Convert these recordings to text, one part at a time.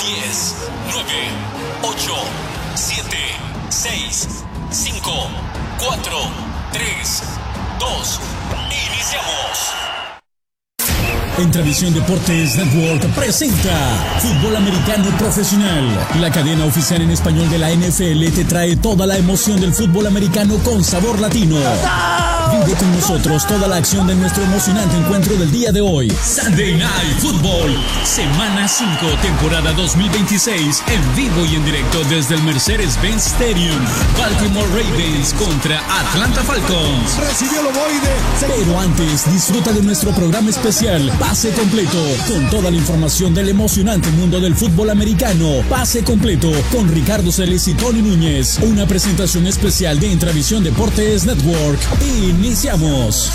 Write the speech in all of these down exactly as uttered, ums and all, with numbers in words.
diez, nueve, ocho, siete, seis, cinco, cuatro, tres, dos, iniciamos. Entravisión Deportes Network presenta Fútbol Americano Profesional. La cadena oficial en español de la N F L te trae toda la emoción del fútbol americano con sabor latino. Vive con nosotros toda la acción de nuestro emocionante encuentro del día de hoy. Sunday Night Football, semana cinco, temporada dos mil veintiséis, en vivo y en directo desde el Mercedes-Benz Stadium. Baltimore Ravens contra Atlanta Falcons. Recibió el ovoide. Pero antes, disfruta de nuestro programa especial Pase Completo, con toda la información del emocionante mundo del fútbol americano. Pase Completo, con Ricardo Celis y Tony Núñez. Una presentación especial de Entravisión Deportes Network. Iniciamos.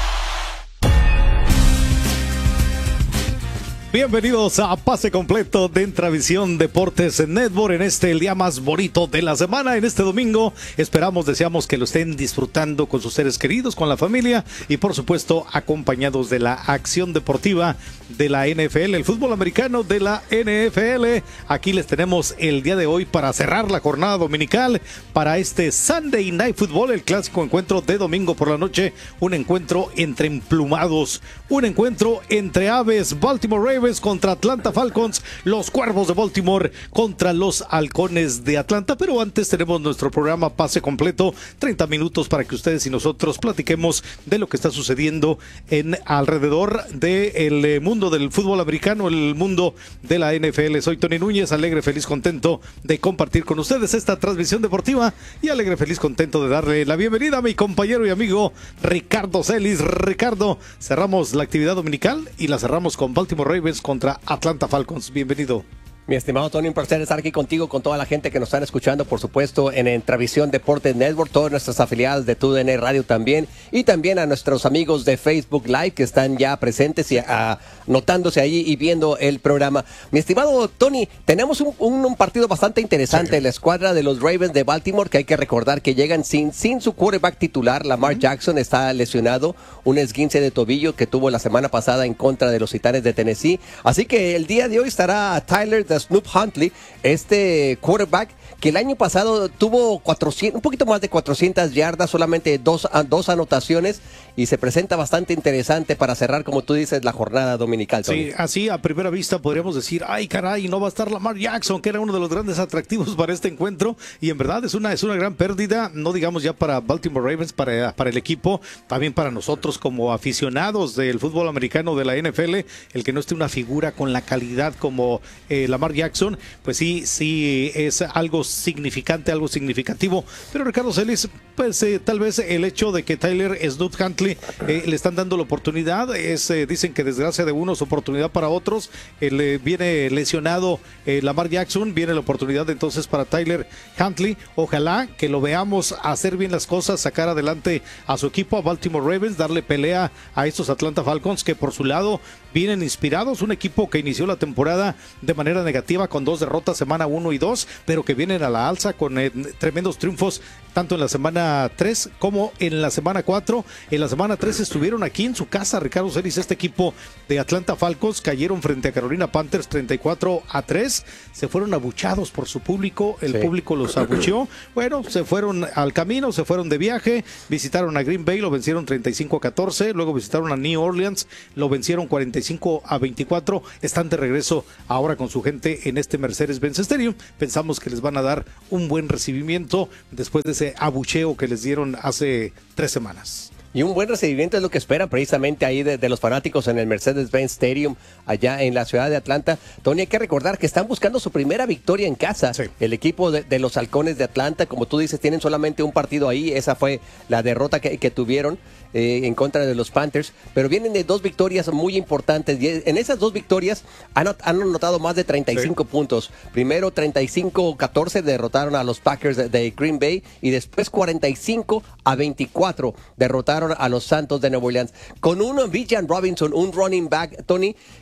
Bienvenidos a Pase Completo de Entravisión Deportes Network en este el día más bonito de la semana, en este domingo. Esperamos, deseamos que lo estén disfrutando con sus seres queridos, con la familia y por supuesto acompañados de la acción deportiva de la N F L, el fútbol americano de la N F L. Aquí les tenemos el día de hoy para cerrar la jornada dominical para este Sunday Night Football, el clásico encuentro de domingo por la noche, un encuentro entre emplumados, un encuentro entre aves. Baltimore Ravens contra Atlanta Falcons, los Cuervos de Baltimore contra los Halcones de Atlanta. Pero antes tenemos nuestro programa Pase Completo, treinta minutos para que ustedes y nosotros platiquemos de lo que está sucediendo en alrededor del mundo del fútbol americano, el mundo de la N F L. Soy Tony Núñez, alegre, feliz, contento de compartir con ustedes esta transmisión deportiva y alegre, feliz, contento de darle la bienvenida a mi compañero y amigo Ricardo Celis. Ricardo, cerramos la actividad dominical y la cerramos con Baltimore Ravens contra Atlanta Falcons. Bienvenido. Mi estimado Tony, un placer estar aquí contigo, con toda la gente que nos están escuchando, por supuesto, en Entravisión Deportes Network, todas nuestras afiliadas de T U D N Radio también, y también a nuestros amigos de Facebook Live que están ya presentes y anotándose ahí y viendo el programa. Mi estimado Tony, tenemos un, un, un partido bastante interesante, sí. La escuadra de los Ravens de Baltimore, que hay que recordar que llegan sin, sin su quarterback titular. Lamar uh-huh. Jackson está lesionado, un esguince de tobillo que tuvo la semana pasada en contra de los Titanes de Tennessee. Así que el día de hoy estará Tyler de Snoop Huntley, este quarterback que el año pasado tuvo cuatrocientos, un poquito más de cuatrocientas yardas, solamente dos, dos anotaciones, y se presenta bastante interesante para cerrar, como tú dices, la jornada dominical, Tony. Sí, así a primera vista podríamos decir, ay caray, no va a estar Lamar Jackson, que era uno de los grandes atractivos para este encuentro, y en verdad es una, es una gran pérdida, no digamos ya para Baltimore Ravens, para, para el equipo, también para nosotros como aficionados del fútbol americano de la N F L, el que no esté una figura con la calidad como eh, Lamar Jackson, pues sí, sí es algo significante, algo significativo. Pero Ricardo Celis, pues eh, tal vez el hecho de que Tyler Snoop Huntley eh, le están dando la oportunidad, es eh, dicen que desgracia de unos, oportunidad para otros. Eh, viene lesionado eh, Lamar Jackson, viene la oportunidad entonces para Tyler Huntley. Ojalá que lo veamos hacer bien las cosas, sacar adelante a su equipo, a Baltimore Ravens, darle pelea a estos Atlanta Falcons, que por su lado vienen inspirados, un equipo que inició la temporada de manera negativa con dos derrotas, semana uno y dos, pero que vienen a la alza con eh, tremendos triunfos tanto en la semana tres como en la semana cuatro. En la semana tres estuvieron aquí en su casa, Ricardo Celis, este equipo de Atlanta Falcons, cayeron frente a Carolina Panthers treinta y cuatro a tres, se fueron abuchados por su público, el sí. público los abucheó, bueno, se fueron al camino, se fueron de viaje, visitaron a Green Bay, lo vencieron treinta y cinco a catorce, luego visitaron a New Orleans, lo vencieron cuarenta y cinco a veinticuatro, están de regreso ahora con su gente en este Mercedes-Benz Stadium. Pensamos que les van a dar un buen recibimiento después de ese abucheo que les dieron hace tres semanas. Y un buen recibimiento es lo que esperan precisamente ahí de, de los fanáticos en el Mercedes-Benz Stadium, allá en la ciudad de Atlanta. Tony, hay que recordar que están buscando su primera victoria en casa. Sí. El equipo de, de los Halcones de Atlanta, como tú dices, tienen solamente un partido ahí. Esa fue la derrota que, que tuvieron eh, en contra de los Panthers. Pero vienen de dos victorias muy importantes. Y en esas dos victorias han, han anotado más de treinta y cinco sí. puntos. Primero treinta y cinco a catorce derrotaron a los Packers de, de Green Bay. Y después cuarenta y cinco a veinticuatro derrotaron a los Santos de Nueva Orleans, con un Bijan Robinson, un running back, Tony,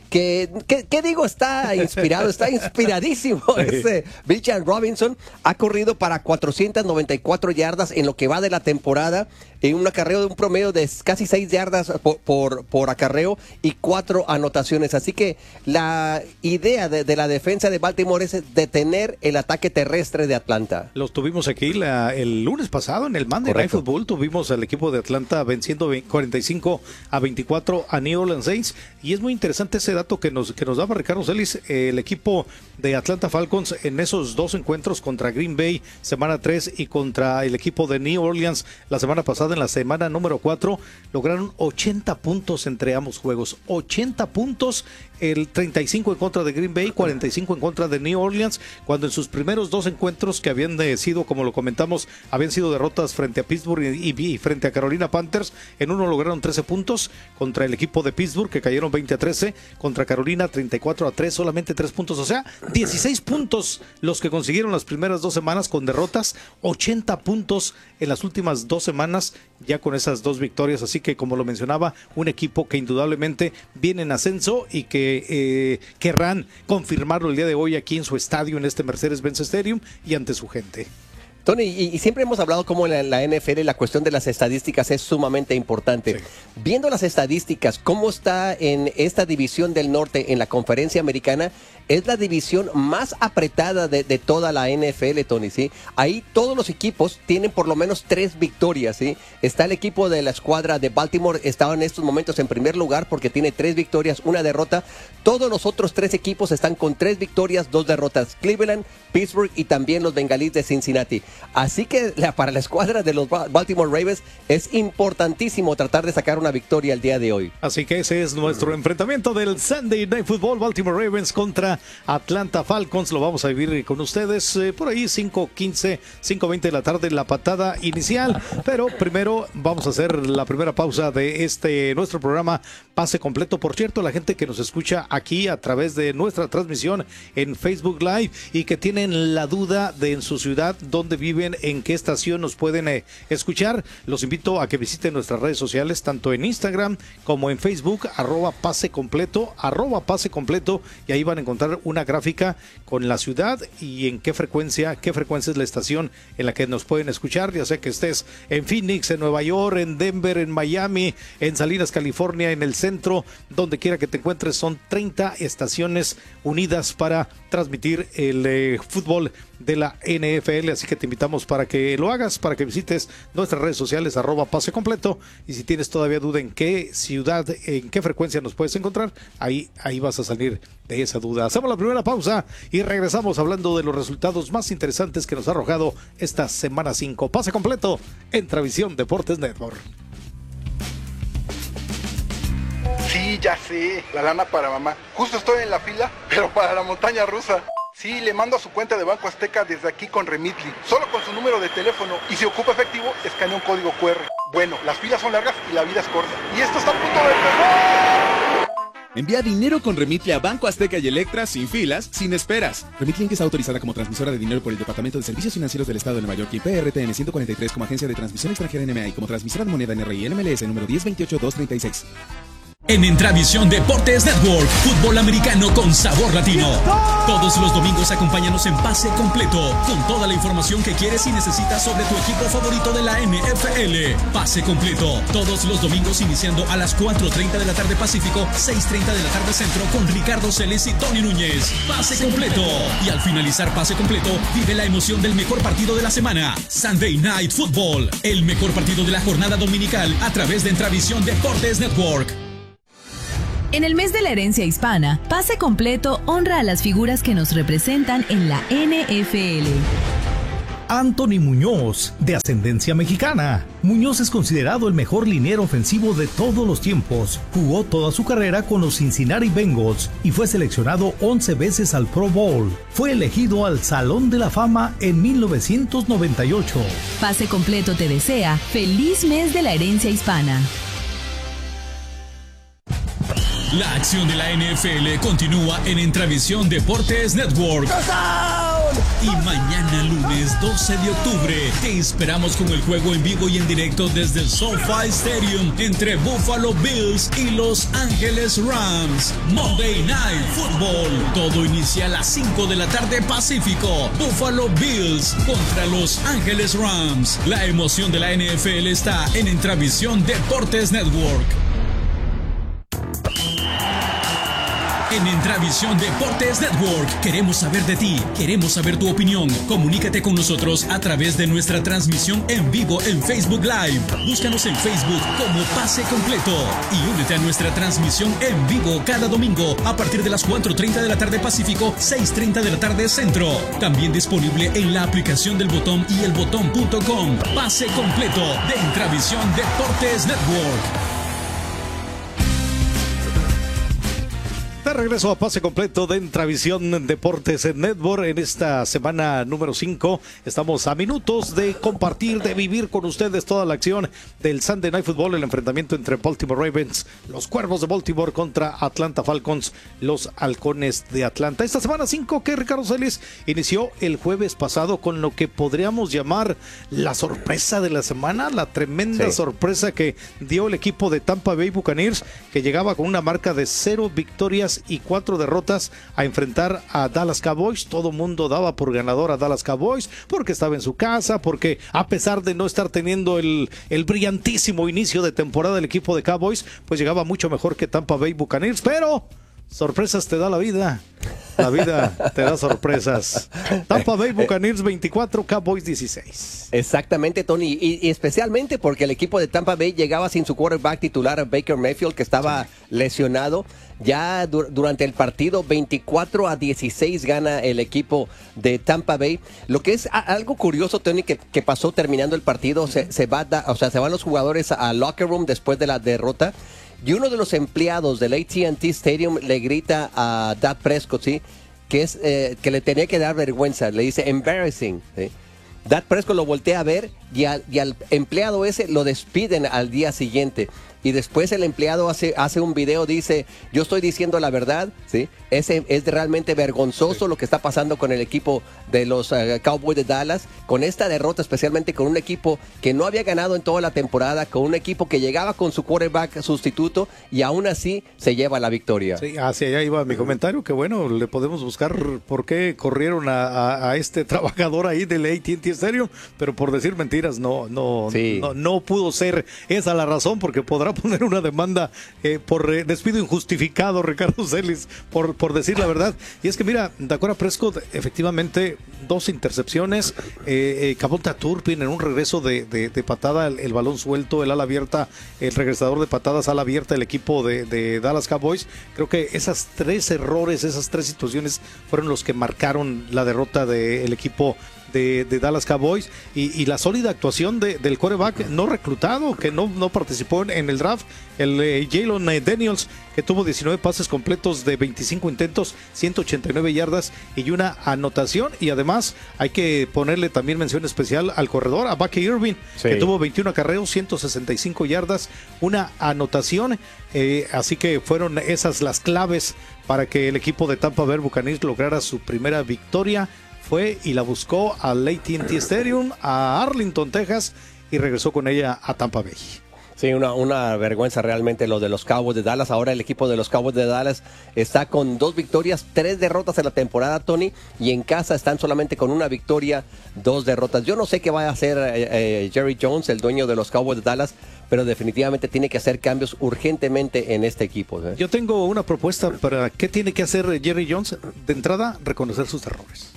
que, que, ¿qué digo? Está inspirado, está inspiradísimo. Sí. Este Bijan Robinson ha corrido para cuatrocientas noventa y cuatro yardas en lo que va de la temporada, en un acarreo de un promedio de casi seis yardas por, por, por acarreo y cuatro anotaciones. Así que la idea de, de la defensa de Baltimore es detener el ataque terrestre de Atlanta. Los tuvimos aquí la, el lunes pasado en el Monday Night Football. Tuvimos al equipo de Atlanta venciendo cuarenta y cinco a veinticuatro a New Orleans Saints. Y es muy interesante ese dato que nos, que nos daba Ricardo Celis. Eh, el equipo de Atlanta Falcons en esos dos encuentros contra Green Bay, semana tres, y contra el equipo de New Orleans la semana pasada, en la semana número cuatro, lograron ochenta puntos entre ambos juegos. ochenta puntos, el treinta y cinco en contra de Green Bay, cuarenta y cinco en contra de New Orleans, cuando en sus primeros dos encuentros, que habían sido, como lo comentamos, habían sido derrotas frente a Pittsburgh y, y, y frente a Carolina Panthers. En uno lograron trece puntos contra el equipo de Pittsburgh, que cayeron veinte a trece, contra Carolina treinta y cuatro a tres, solamente tres puntos, o sea, dieciséis puntos los que consiguieron las primeras dos semanas con derrotas, ochenta puntos en las últimas dos semanas ya con esas dos victorias. Así que, como lo mencionaba, un equipo que indudablemente viene en ascenso y que eh, querrán confirmarlo el día de hoy aquí en su estadio, en este Mercedes-Benz Stadium, y ante su gente. Tony, y, y siempre hemos hablado cómo en la, la N F L la cuestión de las estadísticas es sumamente importante. Sí. Viendo las estadísticas, cómo está en esta división del norte en la conferencia americana, es la división más apretada de, de toda la N F L, Tony, ¿sí? Ahí todos los equipos tienen por lo menos tres victorias, ¿sí? Está el equipo de la escuadra de Baltimore, está en estos momentos en primer lugar porque tiene tres victorias, una derrota. Todos los otros tres equipos están con tres victorias, dos derrotas. Cleveland, Pittsburgh y también los Bengalíes de Cincinnati. Así que la, para la escuadra de los Baltimore Ravens es importantísimo tratar de sacar una victoria el día de hoy. Así que ese es nuestro enfrentamiento del Sunday Night Football, Baltimore Ravens contra Atlanta Falcons. Lo vamos a vivir con ustedes eh, por ahí cinco quince, cinco veinte de la tarde, la patada inicial. Pero primero vamos a hacer la primera pausa de este nuestro programa Pase Completo. Por cierto, la gente que nos escucha aquí a través de nuestra transmisión en Facebook Live y que tienen la duda de en su ciudad dónde viven, en qué estación nos pueden eh, escuchar, los invito a que visiten nuestras redes sociales, tanto en Instagram como en Facebook, arroba Pase Completo, arroba Pase Completo, y ahí van a encontrar una gráfica con la ciudad y en qué frecuencia, qué frecuencia es la estación en la que nos pueden escuchar, ya sea que estés en Phoenix, en Nueva York, en Denver, en Miami, en Salinas, California, en el centro, donde quiera que te encuentres. Son treinta estaciones unidas para transmitir el eh, fútbol de la N F L, así que te invitamos para que lo hagas, para que visites nuestras redes sociales, arroba Pase Completo, y si tienes todavía duda en qué ciudad, en qué frecuencia nos puedes encontrar, ahí, ahí vas a salir de esa duda. Hacemos la primera pausa y regresamos hablando de los resultados más interesantes que nos ha arrojado esta semana cinco. Pase Completo en Travisión Deportes Network. Sí, ya sé, la lana para mamá. Justo estoy en la fila, pero para la montaña rusa. Sí, le mando a su cuenta de Banco Azteca desde aquí con Remitly, solo con su número de teléfono, y si ocupa efectivo, escanea un código cu erre. Bueno, las filas son largas y la vida es corta. Y esto está a punto de empezar. Envía dinero con Remitly a Banco Azteca y Electra sin filas, sin esperas. Remitly Inc está autorizada como transmisora de dinero por el Departamento de Servicios Financieros del Estado de Nueva York y P R T N ciento cuarenta y tres como agencia de transmisión extranjera N M A y como transmisora de moneda N R I N M L S número diez veintiocho dos treinta y seis. En Entravisión Deportes Network, fútbol americano con sabor latino. Todos los domingos acompáñanos en Pase Completo, con toda la información que quieres y necesitas sobre tu equipo favorito de la N F L. Pase Completo, todos los domingos iniciando a las cuatro treinta de la tarde Pacífico, seis treinta de la tarde Centro, con Ricardo Celis y Tony Núñez. Pase Completo. Y al finalizar Pase Completo, vive la emoción del mejor partido de la semana, Sunday Night Football, el mejor partido de la jornada dominical a través de Entravisión Deportes Network. En el mes de la herencia hispana, Pase Completo honra a las figuras que nos representan en la N F L. Anthony Muñoz, de ascendencia mexicana. Muñoz es considerado el mejor liniero ofensivo de todos los tiempos. Jugó toda su carrera con los Cincinnati Bengals y fue seleccionado once veces al Pro Bowl. Fue elegido al Salón de la Fama en mil novecientos noventa y ocho. Pase Completo te desea feliz mes de la herencia hispana. La acción de la N F L continúa en Entravisión Deportes Network. Y mañana lunes doce de octubre te esperamos con el juego en vivo y en directo desde el SoFi Stadium entre Buffalo Bills y Los Ángeles Rams. Monday Night Football. Todo inicia a las cinco de la tarde Pacífico. Buffalo Bills contra Los Ángeles Rams. La emoción de la N F L está en Entravisión Deportes Network. En Entravisión Deportes Network queremos saber de ti, queremos saber tu opinión. Comunícate con nosotros a través de nuestra transmisión en vivo en Facebook Live. Búscanos en Facebook como Pase Completo y únete a nuestra transmisión en vivo cada domingo a partir de las cuatro treinta de la tarde Pacífico, seis treinta de la tarde Centro. También disponible en la aplicación del Botón y el botón punto com. Pase Completo de Entravisión Deportes Network. De regreso a Pase Completo de Entravisión Deportes Network en esta semana número cinco. Estamos a minutos de compartir, de vivir con ustedes toda la acción del Sunday Night Football, el enfrentamiento entre Baltimore Ravens, los Cuervos de Baltimore contra Atlanta Falcons, los Halcones de Atlanta. Esta semana cinco que Ricardo Celis inició el jueves pasado con lo que podríamos llamar la sorpresa de la semana, la tremenda sí. sorpresa que dio el equipo de Tampa Bay Buccaneers, que llegaba con una marca de cero victorias y cuatro derrotas a enfrentar a Dallas Cowboys. Todo mundo daba por ganador a Dallas Cowboys porque estaba en su casa, porque a pesar de no estar teniendo el, el brillantísimo inicio de temporada el equipo de Cowboys, pues llegaba mucho mejor que Tampa Bay Buccaneers, pero sorpresas te da la vida. La vida te da sorpresas. Tampa Bay Buccaneers veinticuatro, Cowboys dieciséis. Exactamente, Tony, y, y especialmente porque el equipo de Tampa Bay llegaba sin su quarterback titular, Baker Mayfield, que estaba sí. lesionado. Ya du- durante el partido veinticuatro a dieciséis gana el equipo de Tampa Bay. Lo que es a- algo curioso, Tony, que, que pasó terminando el partido, se, se, va da- o sea, se van los jugadores al locker room después de la derrota. Y uno de los empleados del A T and T Stadium le grita a Dak Prescott, ¿sí? que, es, eh, que le tenía que dar vergüenza. Le dice, embarrassing. ¿sí? Dak Prescott lo voltea a ver y al, y al empleado ese lo despiden al día siguiente. Y después el empleado hace, hace un video, dice, yo estoy diciendo la verdad, ¿sí? Es, es realmente vergonzoso sí. lo que está pasando con el equipo de los uh, Cowboys de Dallas, con esta derrota, especialmente con un equipo que no había ganado en toda la temporada, con un equipo que llegaba con su quarterback sustituto y aún así se lleva la victoria. Sí, hacia allá iba mi comentario, que bueno, le podemos buscar por qué corrieron a, a, a este trabajador ahí del A T and T Stadium, pero por decir mentiras no, no, sí. no, no pudo ser esa la razón, porque podrá poner una demanda eh, por eh, despido injustificado, Ricardo Celis, por, por decir la verdad. Y es que mira, Dakota Prescott, efectivamente, dos intercepciones, eh, eh, Kavonta Turpin en un regreso de, de, de patada, el, el balón suelto, el ala abierta, el regresador de patadas, ala abierta, el equipo de, de Dallas Cowboys. Creo que esas tres errores, esas tres situaciones fueron los que marcaron la derrota del equipo De, de Dallas Cowboys y, y la sólida actuación de, del quarterback no reclutado, que no, no participó en, en el draft, el eh, Jalen Daniels, que tuvo diecinueve pases completos de veinticinco intentos, ciento ochenta y nueve yardas y una anotación. Y además hay que ponerle también mención especial al corredor, a Bucky Irving, sí. que tuvo veintiún acarreos, ciento sesenta y cinco yardas, una anotación. Eh, así que fueron esas las claves para que el equipo de Tampa Bay Buccaneers lograra su primera victoria. Fue y la buscó al A T and T Stadium, a Arlington, Texas, y regresó con ella a Tampa Bay. Sí, una, una vergüenza realmente lo de los Cowboys de Dallas. Ahora el equipo de los Cowboys de Dallas está con dos victorias, tres derrotas en la temporada, Tony, y en casa están solamente con una victoria, dos derrotas. Yo no sé qué va a hacer eh, eh, Jerry Jones, el dueño de los Cowboys de Dallas, pero definitivamente tiene que hacer cambios urgentemente en este equipo. ¿eh? Yo tengo una propuesta para qué tiene que hacer Jerry Jones. De entrada, reconocer sus errores.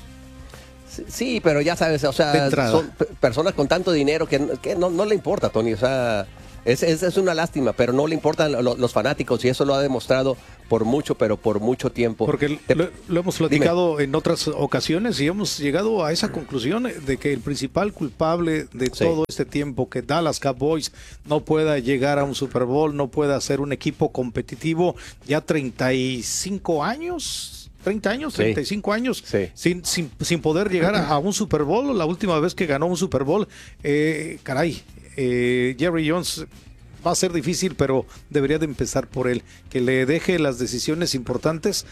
Sí, pero ya sabes, o sea, son personas con tanto dinero que, que no, no le importa, Tony, o sea, es, es, es una lástima, pero no le importan lo, los fanáticos y eso lo ha demostrado por mucho, pero por mucho tiempo. Porque Te, lo, lo hemos platicado dime. en otras ocasiones y hemos llegado a esa conclusión de que el principal culpable de sí. todo este tiempo que Dallas Cowboys no pueda llegar a un Super Bowl, no pueda ser un equipo competitivo ya treinta y cinco años... treinta años, treinta y cinco sí, años, sí. Sin, sin, sin poder llegar a, a un Super Bowl. La última vez que ganó un Super Bowl, eh, caray, eh, Jerry Jones va a ser difícil, pero debería de empezar por él, que le deje las decisiones importantes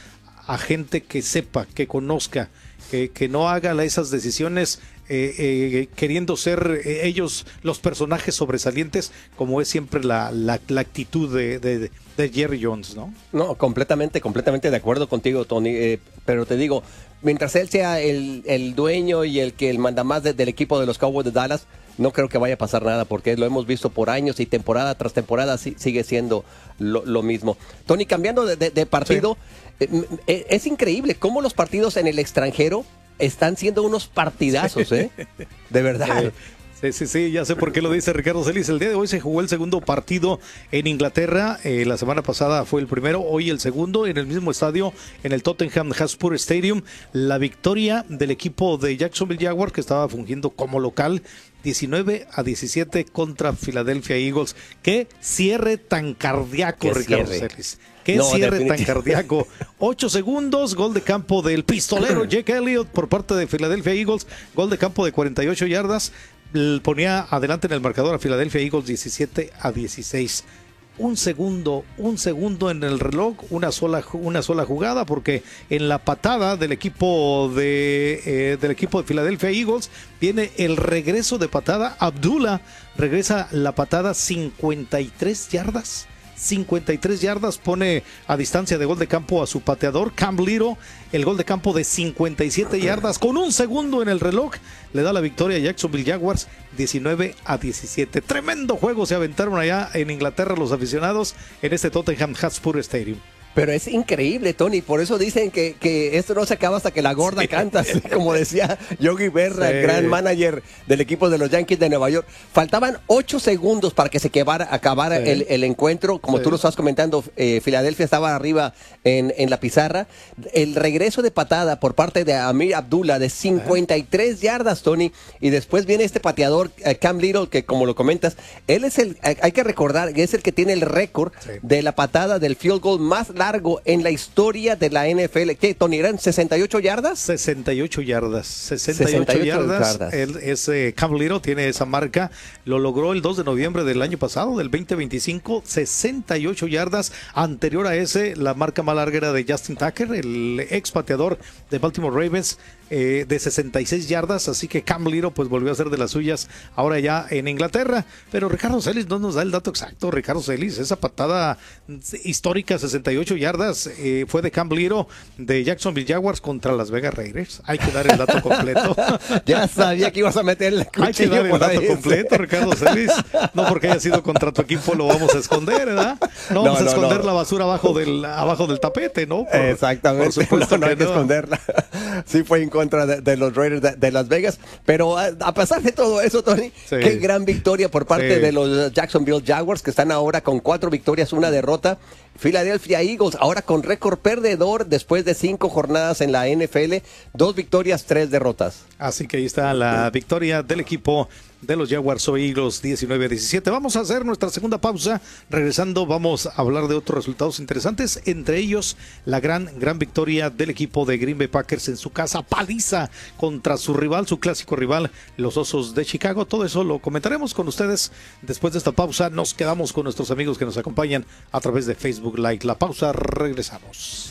a gente que sepa, que conozca, que, que no haga esas decisiones eh, eh, queriendo ser eh, ellos los personajes sobresalientes, como es siempre la, la, la actitud de, de, de Jerry Jones, ¿no? No, completamente, completamente de acuerdo contigo, Tony, eh, pero te digo, mientras él sea el, el dueño y el que el manda más de, del equipo de los Cowboys de Dallas, no creo que vaya a pasar nada, porque lo hemos visto por años y temporada tras temporada sí, sigue siendo lo, lo mismo. Tony, cambiando de, de, de partido, sí. eh, es increíble cómo los partidos en el extranjero están siendo unos partidazos, ¿eh? De verdad. Sí, sí, sí, ya sé por qué lo dice Ricardo Celis. El día de hoy se jugó el segundo partido en Inglaterra. Eh, la semana pasada fue el primero, hoy el segundo, en el mismo estadio, en el Tottenham Hotspur Stadium. La victoria del equipo de Jacksonville Jaguars, que estaba fungiendo como local, diecinueve a diecisiete contra Philadelphia Eagles. Qué cierre tan cardíaco, Qué Ricardo cierre. Celis. Qué No, cierre tan definitivo. cardíaco. Ocho segundos, gol de campo del pistolero Jake Elliott por parte de Philadelphia Eagles. Gol de campo de cuarenta y ocho yardas. Ponía adelante en el marcador a Philadelphia Eagles diecisiete a dieciséis. Un segundo, un segundo en el reloj, una sola, una sola jugada, porque en la patada del equipo de eh, del equipo de Philadelphia Eagles viene el regreso de patada. Abdullah regresa la patada cincuenta y tres yardas. cincuenta y tres yardas, pone a distancia de gol de campo a su pateador Cam Little, el gol de campo de cincuenta y siete yardas con un segundo en el reloj, le da la victoria a Jacksonville Jaguars diecinueve a diecisiete. Tremendo juego se aventaron allá en Inglaterra los aficionados en este Tottenham Hotspur Stadium. Pero es increíble, Tony, por eso dicen que, que esto no se acaba hasta que la gorda Sí. canta, así como decía Yogi Berra, Sí. el gran manager del equipo de los Yankees de Nueva York. Faltaban ocho segundos para que se quebara, acabara Sí. el, el encuentro, como Sí. tú lo estás comentando, eh, Filadelfia estaba arriba en, en la pizarra. El regreso de patada por parte de Amir Abdullah de cincuenta y tres yardas, Tony, y después viene este pateador, eh, Cam Little, que como lo comentas, él es el, eh, hay que recordar, que es el que tiene el récord Sí. de la patada del field goal más largo en la historia de la N F L. ¿Qué, Tony, eran sesenta y ocho yardas? sesenta y ocho yardas. sesenta y ocho sesenta y ocho yardas. yardas. El, ese Cam Little tiene esa marca. Lo logró el dos de noviembre del año pasado, del veinte veinticinco. sesenta y ocho yardas. Anterior a ese, la marca más larga era de Justin Tucker, el ex pateador de Baltimore Ravens, eh, de sesenta y seis yardas. Así que Cam Little pues volvió a ser de las suyas ahora ya en Inglaterra. Pero Ricardo Celis no nos da el dato exacto. Ricardo Celis, esa patada histórica, sesenta y ocho yardas, eh, fue de Cam Little de Jacksonville Jaguars contra Las Vegas Raiders. Hay que dar el dato completo. Ya sabía que ibas a meter el Hay que cuchillo dar el por dato ahí. completo, Ricardo Celis. No porque haya sido contra tu equipo lo vamos a esconder, ¿verdad? No vamos No, no, a esconder no. la basura abajo del, abajo del tapete, ¿no? Por- Exactamente, Por supuesto no, no que hay que no. esconderla. Sí fue en contra de, de los Raiders de, de Las Vegas, pero a, a pesar de todo eso, Tony, Sí. qué gran victoria por parte Sí. de los Jacksonville Jaguars, que están ahora con cuatro victorias, una derrota. Philadelphia Eagles ahora con récord perdedor después de cinco jornadas en la N F L, dos victorias, tres derrotas. Así que ahí está la victoria del equipo de los Jaguars o Eagles diecinueve a diecisiete. Vamos a hacer nuestra segunda pausa. Regresando vamos a hablar de otros resultados interesantes, entre ellos la gran, gran victoria del equipo de Green Bay Packers en su casa, paliza contra su rival, su clásico rival, los Osos de Chicago. Todo eso lo comentaremos con ustedes después de esta pausa. Nos quedamos con nuestros amigos que nos acompañan a través de Facebook Live. La pausa, regresamos.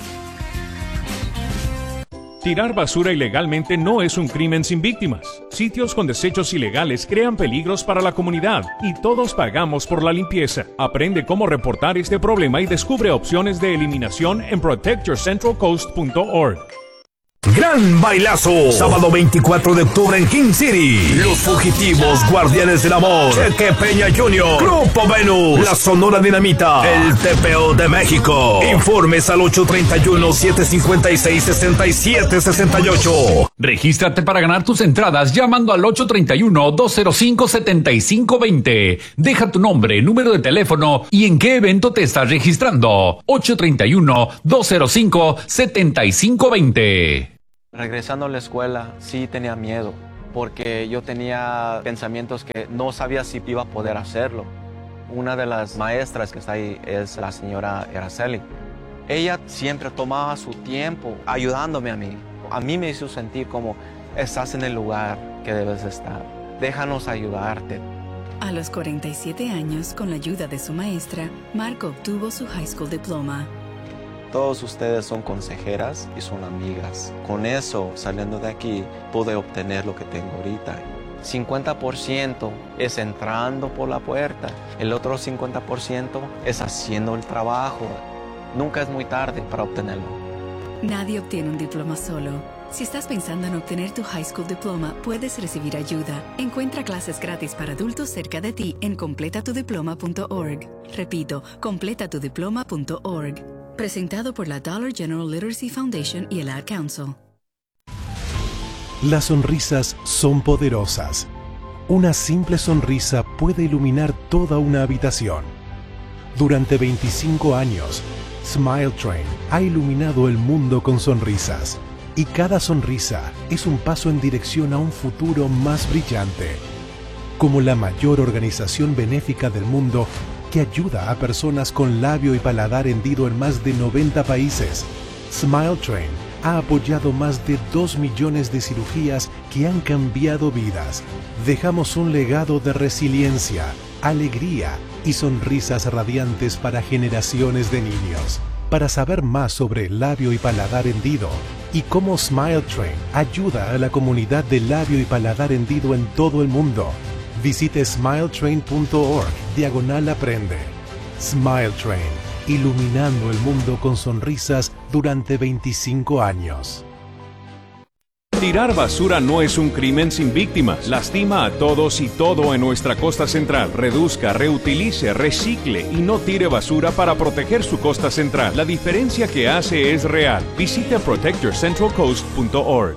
Tirar basura ilegalmente no es un crimen sin víctimas. Sitios con desechos ilegales crean peligros para la comunidad y todos pagamos por la limpieza. Aprende cómo reportar este problema y descubre opciones de eliminación en protect your central coast punto org. Gran bailazo, sábado veinticuatro de octubre en King City. Los Fugitivos, Guardianes del Amor, Cheque Peña junior, Grupo Venus, La Sonora Dinamita, el T P O de México. Informes al ocho tres uno, siete cinco seis, seis siete seis ocho. Regístrate para ganar tus entradas llamando al ocho tres uno, dos cero cinco, siete cinco dos cero. Deja tu nombre, número de teléfono y en qué evento te estás registrando. ocho tres uno, dos cero cinco, siete cinco dos cero. Regresando a la escuela, sí tenía miedo, porque yo tenía pensamientos que no sabía si iba a poder hacerlo. Una de las maestras que está ahí es la señora Araceli. Ella siempre tomaba su tiempo ayudándome a mí. A mí me hizo sentir como estás en el lugar que debes estar. Déjanos ayudarte. A los cuarenta y siete años, con la ayuda de su maestra, Marco obtuvo su high school diploma. Todos ustedes son consejeras y son amigas. Con eso, saliendo de aquí, pude obtener lo que tengo ahorita. cincuenta por ciento es entrando por la puerta. El otro cincuenta por ciento es haciendo el trabajo. Nunca es muy tarde para obtenerlo. Nadie obtiene un diploma solo. Si estás pensando en obtener tu high school diploma, puedes recibir ayuda. Encuentra clases gratis para adultos cerca de ti en completa tu diploma punto org. Repito, completa tu diploma punto org. Presentado por la Dollar General Literacy Foundation y el Ad Council. Las sonrisas son poderosas. Una simple sonrisa puede iluminar toda una habitación. Durante veinticinco años, Smile Train ha iluminado el mundo con sonrisas. Y cada sonrisa es un paso en dirección a un futuro más brillante. Como la mayor organización benéfica del mundo que ayuda a personas con labio y paladar hendido en más de noventa países, Smile Train ha apoyado más de dos millones de cirugías que han cambiado vidas. Dejamos un legado de resiliencia, alegría y sonrisas radiantes para generaciones de niños. Para saber más sobre labio y paladar hendido y cómo Smile Train ayuda a la comunidad de labio y paladar hendido en todo el mundo, visite smile train punto org diagonal aprende. Smile Train, iluminando el mundo con sonrisas durante veinticinco años. Tirar basura no es un crimen sin víctimas. Lastima a todos y todo en nuestra costa central. Reduzca, reutilice, recicle y no tire basura para proteger su costa central. La diferencia que hace es real. Visite protect your central coast punto org.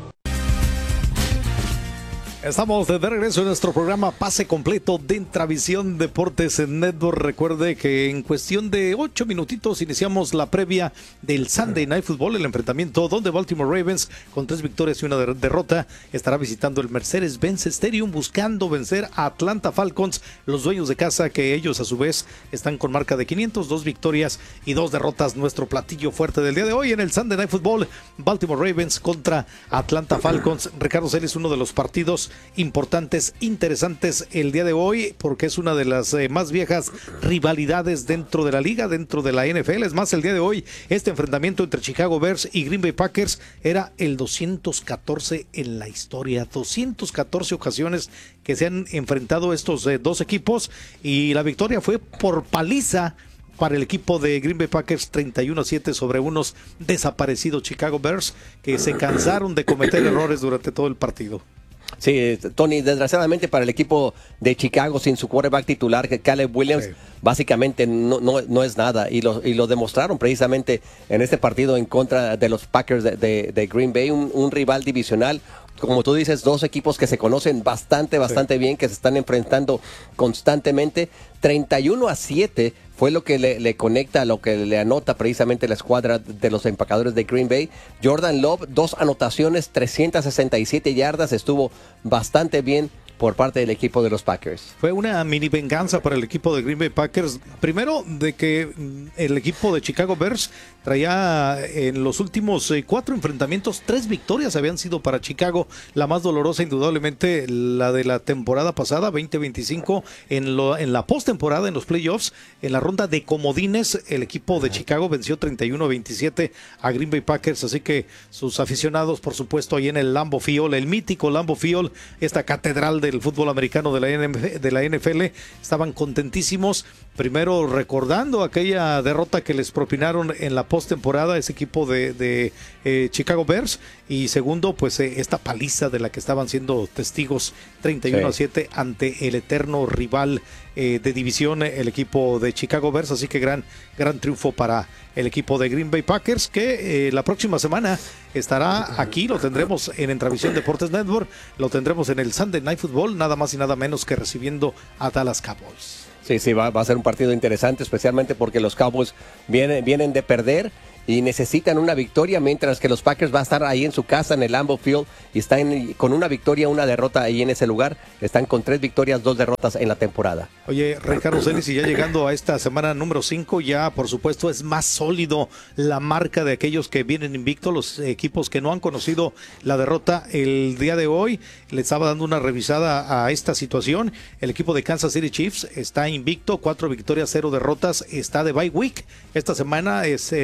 Estamos de regreso en nuestro programa Pase Completo de Intravisión Deportes en Network. Recuerde que en cuestión de ocho minutitos iniciamos la previa del Sunday Night Football, el enfrentamiento donde Baltimore Ravens, con tres victorias y una der- derrota, estará visitando el Mercedes-Benz Stadium buscando vencer a Atlanta Falcons, los dueños de casa, que ellos a su vez están con marca de quinientos, dos victorias y dos derrotas. Nuestro platillo fuerte del día de hoy en el Sunday Night Football, Baltimore Ravens contra Atlanta Falcons. Ricardo Celis, uno de los partidos importantes, interesantes el día de hoy, porque es una de las eh, más viejas rivalidades dentro de la liga, dentro de la N F L. Es más, el día de hoy este enfrentamiento entre Chicago Bears y Green Bay Packers era el doscientos catorce en la historia. doscientas catorce ocasiones que se han enfrentado estos eh, dos equipos, y la victoria fue por paliza para el equipo de Green Bay Packers, treinta y uno a siete sobre unos desaparecidos Chicago Bears, que se cansaron de cometer errores durante todo el partido. Sí, Tony, desgraciadamente para el equipo de Chicago, sin su quarterback titular, Caleb Williams, sí, básicamente no, no, no es nada, y lo, y lo demostraron precisamente en este partido en contra de los Packers de, de, de Green Bay, un, un rival divisional. Como tú dices, dos equipos que se conocen bastante, bastante sí. bien, que se están enfrentando constantemente. treinta y uno a siete fue lo que le, le conecta, lo que le anota precisamente la escuadra de los empacadores de Green Bay. Jordan Love, dos anotaciones, trescientas sesenta y siete yardas, estuvo bastante bien por parte del equipo de los Packers. Fue una mini venganza para el equipo de Green Bay Packers. Primero, de que el equipo de Chicago Bears traía en los últimos eh, cuatro enfrentamientos, tres victorias habían sido para Chicago. La más dolorosa, indudablemente, la de la temporada pasada, veinte veinticinco, en, lo, en la postemporada, en los playoffs, en la ronda de comodines, el equipo de Chicago venció treinta y uno a veintisiete a Green Bay Packers. Así que sus aficionados, por supuesto, ahí en el Lambeau Field, el mítico Lambeau Field, esta catedral de el fútbol americano de la, de la N F L, estaban contentísimos, primero recordando aquella derrota que les propinaron en la postemporada ese equipo de, de eh, Chicago Bears, y segundo, pues eh, esta paliza de la que estaban siendo testigos, treinta y uno a siete sí. ante el eterno rival eh, de división, el equipo de Chicago Bears. Así que gran, gran triunfo para el equipo de Green Bay Packers, que eh, la próxima semana estará aquí, lo tendremos en Intravisión Deportes Network, lo tendremos en el Sunday Night Football, nada más y nada menos que recibiendo a Dallas Cowboys. Sí, sí, va, va a ser un partido interesante, especialmente porque los Cowboys vienen, vienen de perder y necesitan una victoria, mientras que los Packers va a estar ahí en su casa en el Lambeau Field y están con una victoria, una derrota ahí en ese lugar. Están con tres victorias, dos derrotas en la temporada. Oye, Ricardo Celis, y ya llegando a esta semana número cinco, ya por supuesto es más sólido la marca de aquellos que vienen invictos, los equipos que no han conocido la derrota. El día de hoy le estaba dando una revisada a esta situación. El equipo de Kansas City Chiefs está invicto, cuatro victorias, cero derrotas, está de bye week. Esta semana es eh, la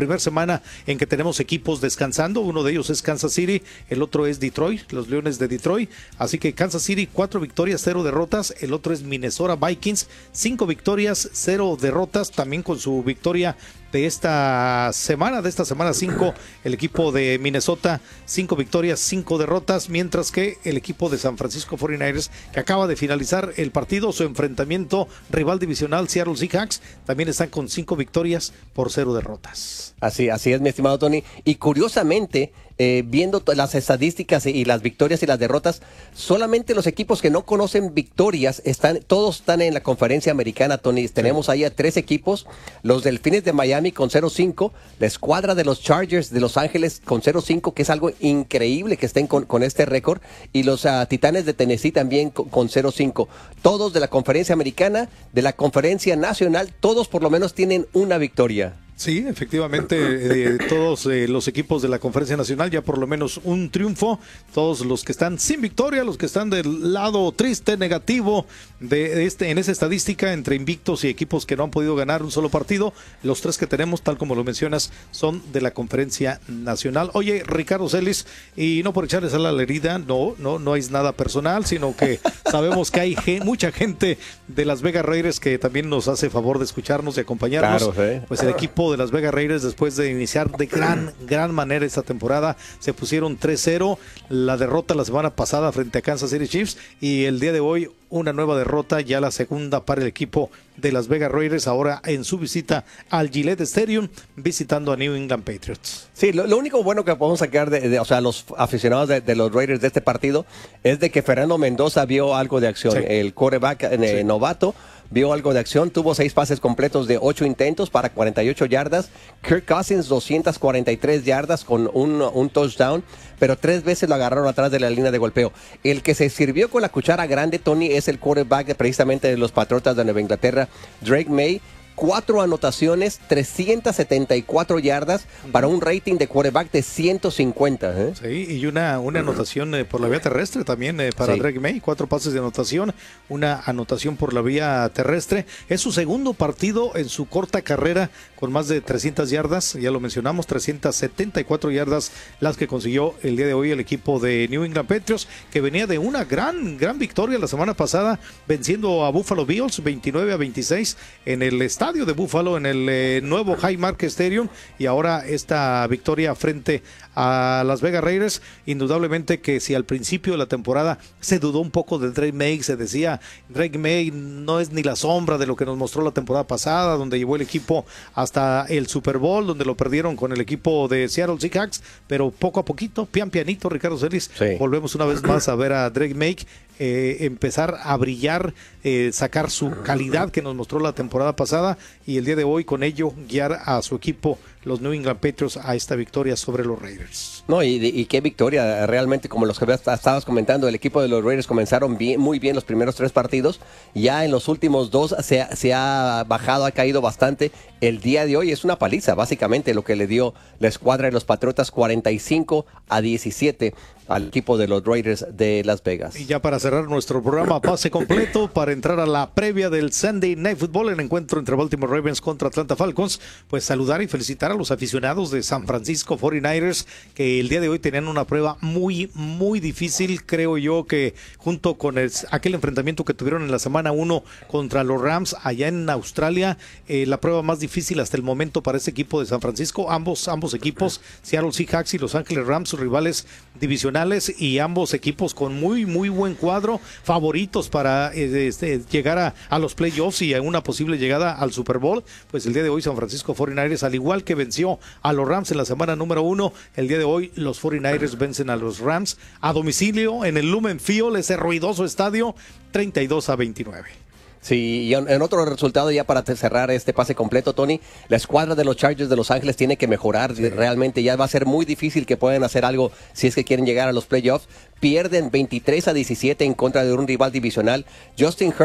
primera semana en que tenemos equipos descansando. Uno de ellos es Kansas City, el otro es Detroit, los Leones de Detroit. Así que Kansas City, cuatro victorias, cero derrotas. El otro es Minnesota Vikings, cinco victorias, cero derrotas, también con su victoria de esta semana, de esta semana cinco, el equipo de Minnesota, cinco victorias, cinco derrotas, mientras que el equipo de San Francisco cuarenta y nueve ers, que acaba de finalizar el partido, su enfrentamiento rival divisional Seattle Seahawks, también están con cinco victorias por cero derrotas. Así, así es, mi estimado Tony. Y curiosamente, eh, viendo las estadísticas y las victorias y las derrotas, solamente los equipos que no conocen victorias, están, todos están en la conferencia americana, Tony. Tenemos ahí a tres equipos, los Delfines de Miami con cero cinco, la escuadra de los Chargers de Los Ángeles con cero cinco, que es algo increíble que estén con, con este récord, y los uh, Titanes de Tennessee también con, con cero cinco. Todos de la conferencia americana, de la conferencia nacional, todos por lo menos tienen una victoria. Sí, efectivamente, eh, todos eh, los equipos de la Conferencia Nacional ya por lo menos un triunfo, todos los que están sin victoria, los que están del lado triste, negativo de este en esa estadística entre invictos y equipos que no han podido ganar un solo partido, los tres que tenemos, tal como lo mencionas, son de la Conferencia Nacional. Oye, Ricardo Celis, y no por echarles a la herida, no, no, no es nada personal, sino que sabemos que hay gen, mucha gente de Las Vegas Raiders que también nos hace favor de escucharnos y acompañarnos. Claro, ¿eh? Pues el equipo de Las Vegas Raiders, después de iniciar de gran, gran manera esta temporada, se pusieron tres cero, la derrota la semana pasada frente a Kansas City Chiefs, y el día de hoy una nueva derrota, ya la segunda para el equipo de Las Vegas Raiders, ahora en su visita al Gillette Stadium, visitando a New England Patriots. Sí, lo, lo único bueno que podemos sacar de, de o sea, los aficionados de, de los Raiders de este partido es de que Fernando Mendoza vio algo de acción, sí. El quarterback eh, sí. novato, vio algo de acción, tuvo seis pases completos de ocho intentos para cuarenta y ocho yardas. Kirk Cousins, doscientas cuarenta y tres yardas con un, un touchdown, pero tres veces lo agarraron atrás de la línea de golpeo. El que se sirvió con la cuchara grande, Tony, es el quarterback precisamente de los Patriotas de Nueva Inglaterra, Drake May. Cuatro anotaciones, trescientas setenta y cuatro yardas para un rating de quarterback de ciento cincuenta. ¿eh? Sí, y una, una anotación eh, por la vía terrestre también eh, para sí. Drake May, cuatro pases de anotación, una anotación por la vía terrestre. Es su segundo partido en su corta carrera con más de trescientas yardas, ya lo mencionamos, trescientas setenta y cuatro yardas las que consiguió el día de hoy el equipo de New England Patriots, que venía de una gran, gran victoria la semana pasada, venciendo a Buffalo Bills veintinueve a veintiséis en el estadio de Buffalo, en el eh, nuevo Highmark Stadium, y ahora esta victoria frente a Las Vegas Raiders. Indudablemente que si al principio de la temporada se dudó un poco de Drake May, se decía Drake May no es ni la sombra de lo que nos mostró la temporada pasada, donde llevó el equipo hasta el Super Bowl, donde lo perdieron con el equipo de Seattle Seahawks, pero poco a poquito, pian pianito, Ricardo Celis, sí. volvemos una vez más a ver a Drake May eh, empezar a brillar, eh, sacar su calidad que nos mostró la temporada pasada, y el día de hoy con ello guiar a su equipo, los New England Patriots, a esta victoria sobre los Raiders. No, y, y qué victoria, realmente, como los que estabas comentando, el equipo de los Raiders comenzaron bien, muy bien los primeros tres partidos, ya en los últimos dos se, se ha bajado, ha caído bastante. El día de hoy es una paliza, básicamente, lo que le dio la escuadra de los Patriotas, cuarenta y cinco a diecisiete al equipo de los Raiders de Las Vegas. Y ya para cerrar nuestro programa, pase completo para entrar a la previa del Sunday Night Football, el encuentro entre Baltimore Ravens contra Atlanta Falcons, pues saludar y felicitar a los aficionados de San Francisco cuarenta y nueve ers, que el día de hoy tenían una prueba muy, muy difícil. Creo yo que junto con el, aquel enfrentamiento que tuvieron en la semana uno contra los Rams allá en Australia, eh, la prueba más difícil hasta el momento para este equipo de San Francisco. Ambos, ambos equipos, Seattle Seahawks y Los Ángeles Rams, sus rivales divisionales, y ambos equipos con muy, muy buen cuadro, favoritos para eh, este, llegar a, a los playoffs y a una posible llegada al Super Bowl. Pues el día de hoy San Francisco cuarenta y nueve ers, al igual que venció a los Rams en la semana número uno, el día de hoy los cuarenta y nueve ers vencen a los Rams a domicilio en el Lumen Field, ese ruidoso estadio, treinta y dos a veintinueve. Sí, y en otro resultado, ya para cerrar este pase completo, Tony, la escuadra de los Chargers de Los Ángeles tiene que mejorar, sí. realmente ya va a ser muy difícil que puedan hacer algo si es que quieren llegar a los playoffs. Pierden veintitrés a diecisiete en contra de un rival divisional. Justin Herbert